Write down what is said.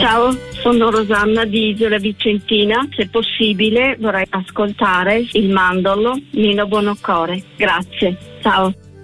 Ciao, sono Rosanna di Isola Vicentina. Se possibile vorrei ascoltare il mandorlo Nino Buonocore. Grazie, ciao.